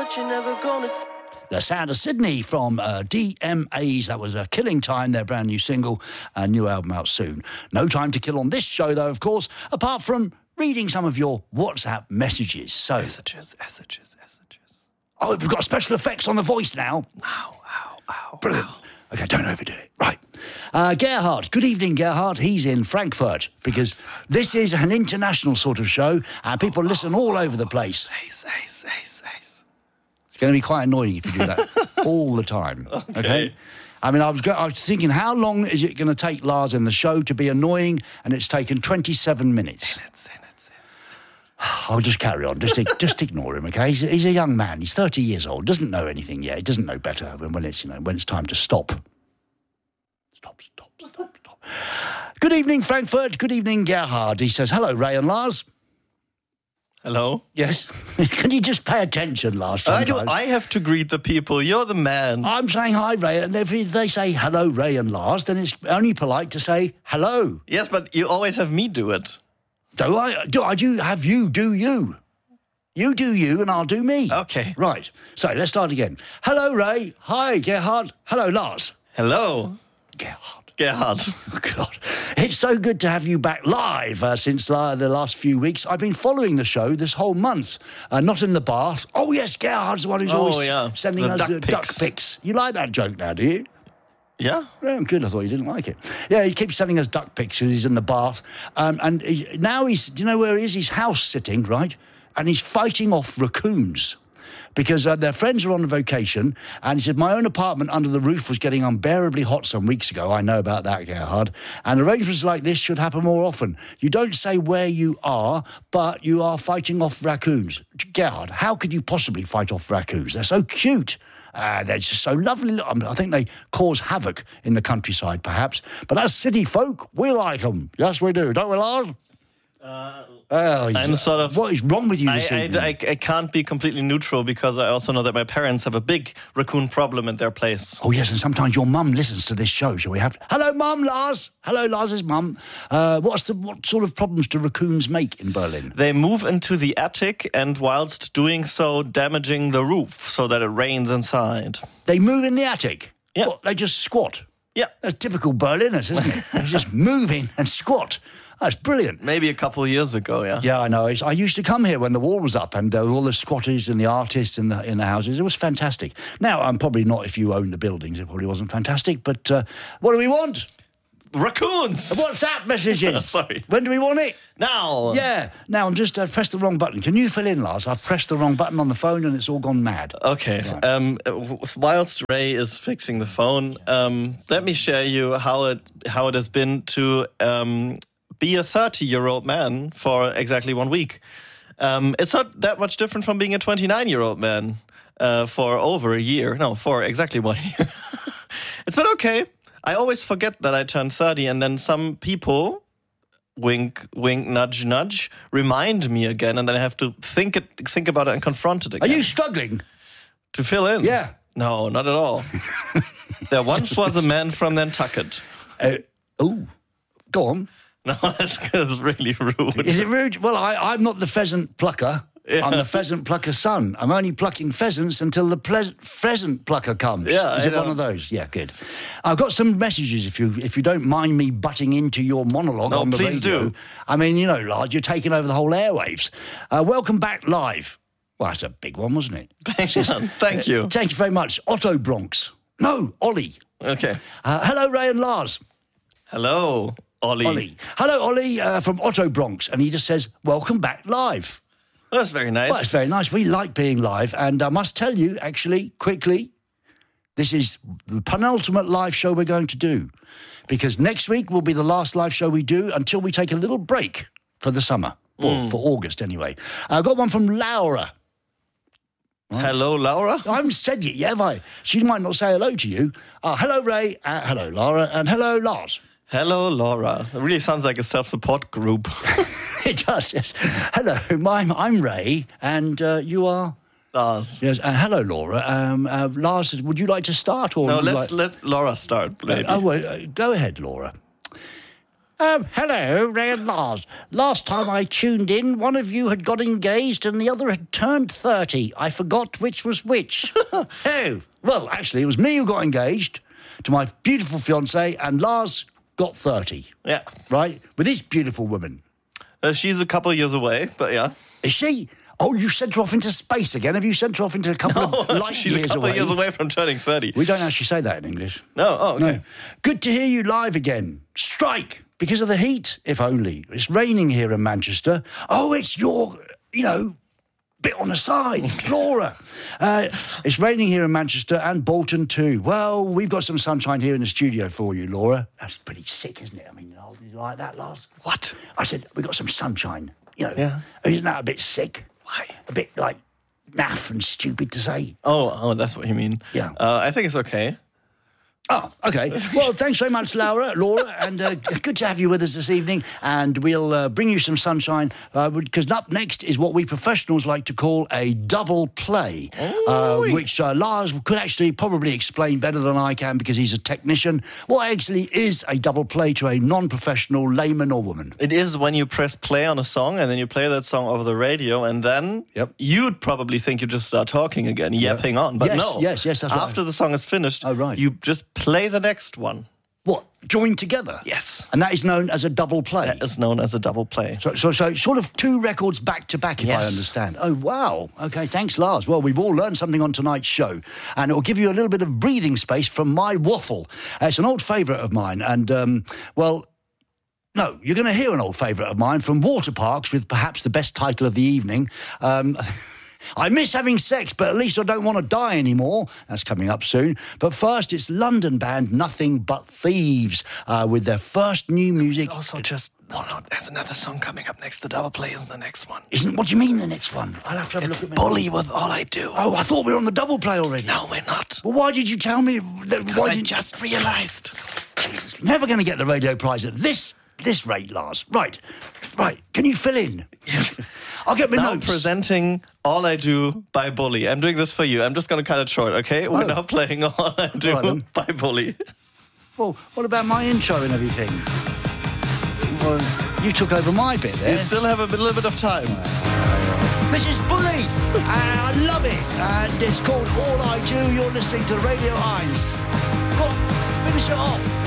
what you're never gonna. The Sound of Sydney from DMAs. That was Killing Time, their brand new single, new album out soon. No time to kill on this show, though, of course, apart from reading some of your WhatsApp messages. So, Messages. oh, we've got special effects on the voice now. Ow. Brilliant. Okay, don't overdo it. Right. Gerhard. Good evening, Gerhard. He's in Frankfurt because this is an international sort of show and people listen all over the place. Ace. It's going to be quite annoying if you do that all the time. Okay? I mean, I was thinking, how long is it going to take Lars in the show to be annoying? And it's taken 27 minutes. That's it. I'll just carry on. Just ignore him, okay? He's a young man. He's 30 years old. Doesn't know anything yet. He doesn't know better when it's time to stop. Stop. Good evening, Frankfurt. Good evening, Gerhard. He says, hello, Ray and Lars. Hello? Yes. Can you just pay attention, Lars, sometimes? I have to greet the people. You're the man. I'm saying hi, Ray, and if they say hello, Ray and Lars, then it's only polite to say hello. Yes, but you always have me do it. Do I do have you do you? You do you, and I'll do me. Okay. Right. So let's start again. Hello, Ray. Hi, Gerhard. Hello, Lars. Hello. Gerhard. Oh, God. It's so good to have you back live since the last few weeks. I've been following the show this whole month. Not in the bath. Oh, yes, Gerhard's the one who's always sending us duck pics. You like that joke now, do you? Yeah? Oh, good. I thought you didn't like it. Yeah, he keeps sending us duck pics because he's in the bath. Now do you know where he is? He's house sitting, right? And he's fighting off raccoons because their friends are on a vacation. And he said, my own apartment under the roof was getting unbearably hot some weeks ago. I know about that, Gerhard. And arrangements like this should happen more often. You don't say where you are, but you are fighting off raccoons. Gerhard, how could you possibly fight off raccoons? They're so cute. They're just so lovely. I think they cause havoc in the countryside, perhaps. But as city folk, we like them. Yes, we do. Don't we, Lars? I'm sort of... What is wrong with you this evening? I can't be completely neutral because I also know that my parents have a big raccoon problem at their place. Oh, yes, and sometimes your mum listens to this show. Shall we have... Hello, Mum, Lars. Hello, Lars's mum. What sort of problems do raccoons make in Berlin? They move into the attic and whilst doing so, damaging the roof so that it rains inside. They move in the attic? Yeah. What, they just squat? Yeah. That's typical Berliners, isn't it? They just move in and squat. That's brilliant. Maybe a couple of years ago, yeah. Yeah, I know. I used to come here when the wall was up and all the squatters and the artists in the houses. It was fantastic. Now, I'm probably not, if you own the buildings, it probably wasn't fantastic. But what do we want? Raccoons! WhatsApp messages. Sorry. When do we want it? Now. Yeah. Now, I'm just pressed the wrong button. Can you fill in, Lars? I've pressed the wrong button on the phone and it's all gone mad. Okay. Right. Whilst Ray is fixing the phone, let me share you how it has been to be a 30-year-old man for exactly 1 week. It's not that much different from being a 29-year-old man for over a year. No, for exactly 1 year. It's been okay. I always forget that I turned 30, and then some people, wink, wink, nudge, nudge, remind me again, and then I have to think about it and confront it again. Are you struggling? To fill in? Yeah. No, not at all. There once was a man from Nantucket. Go on. No, that's really rude. Is it rude? Well, I'm not the pheasant plucker. Yeah. I'm the pheasant plucker's son. I'm only plucking pheasants until the pheasant plucker comes. Yeah, Is it one of those? Yeah, good. I've got some messages if you don't mind me butting into your monologue on the radio. Please do. I mean, you know, Lars, you're taking over the whole airwaves. Welcome back live. Well, that's a big one, wasn't it? Thank you. Thank you very much. Otto Bronx. No, Ollie. Okay. Hello, Ray and Lars. Hello, Ollie. Hello, Ollie from Otto Bronx. And he just says, welcome back live. Well, that's very nice. Well, that's very nice. We like being live. And I must tell you, actually, quickly, this is the penultimate live show we're going to do. Because next week will be the last live show we do until we take a little break for the summer. For August, anyway. I got one from Laura. Hello, Laura. I haven't said it yet, have I? She might not say hello to you. Hello, Ray. Hello, Laura. And hello, Lars. Hello, Laura. It really sounds like a self-support group. It does, yes. Hello, I'm Ray, and you are... Lars. Yes, hello, Laura. Lars, would you like to start? Or no, let Laura start, maybe. Go ahead, Laura. Hello, Ray and Lars. Last time I tuned in, one of you had got engaged and the other had turned 30. I forgot which was which. Oh, well, actually, it was me who got engaged to my beautiful fiancée, and Lars got 30. Yeah. Right? With this beautiful woman. She's a couple of years away, but yeah. Is she? Oh, you sent her off into space again? Have you sent her off into a couple of light she's years a couple away? of years away from turning 30. We don't actually say that in English. No? Oh, okay. No. Good to hear you live again. Strike! Because of the heat, if only. It's raining here in Manchester. Oh, it's your, bit on the side, Laura. It's raining here in Manchester and Bolton too. Well, we've got some sunshine here in the studio for you, Laura. That's pretty sick, isn't it? I mean, you like that, Lars? What? I said, we've got some sunshine. Yeah. Isn't that a bit sick? Why? A bit, naff and stupid to say. Oh, that's what you mean. Yeah. I think it's okay. Oh, okay. Well, thanks very much, Laura, and good to have you with us this evening. And we'll bring you some sunshine, because up next is what we professionals like to call a double play, which Lars could actually probably explain better than I can because he's a technician. What actually is a double play to a non-professional layman or woman? It is when you press play on a song and then you play that song over the radio, and then you'd probably think you just start talking again, yapping on. But no. Yes, that's right. After the song is finished, you just play the next one. What? Joined together? Yes. And that is known as a double play? That is known as a double play. So sort of two records back to back, if I understand. Oh, wow. Okay, thanks, Lars. Well, we've all learned something on tonight's show, and it'll give you a little bit of breathing space from my waffle. It's an old favourite of mine, and, no, you're going to hear an old favourite of mine from Water Parks with perhaps the best title of the evening. I miss having sex, but at least I don't want to die anymore. That's coming up soon. But first, it's London band Nothing But Thieves with their first new music. It's also just... No, there's another song coming up next. The double play isn't the next one. What do you mean the next one? I'll have to have a look at Bully with All I Do. Oh, I thought we were on the double play already. No, we're not. Well, why did you tell me? I just realised. Never going to get the radio prize at this rate, Lars. Right. Can you fill in? Yes. I'll get my now notes. Presenting All I Do by Bully. I'm doing this for you. I'm just going to cut it short, okay? We're now playing All I Do by Bully. Well, what about my intro and everything? Well, you took over my bit there. You still have a little bit of time. This is Bully. I love it. And it's called All I Do. You're listening to Radio Heinz. Go on, finish it off.